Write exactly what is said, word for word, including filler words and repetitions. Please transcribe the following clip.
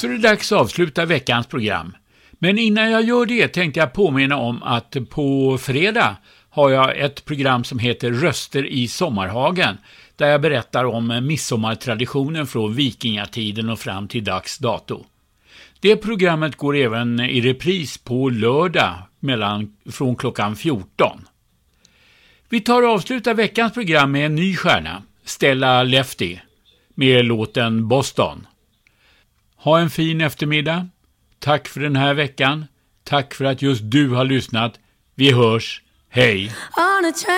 så är det dags att avsluta veckans program. Men innan jag gör det tänkte jag påminna om att på fredag har jag ett program som heter Röster i sommarhagen, där jag berättar om midsommartraditionen från vikingatiden och fram till dags dato. Det programmet går även i repris på lördag mellan, från klockan fjorton. Vi tar och avslutar veckans program med en ny stjärna, Stella Lefty, med låten Boston. Ha en fin eftermiddag. Tack för den här veckan. Tack för att just du har lyssnat. Vi hörs. Hej!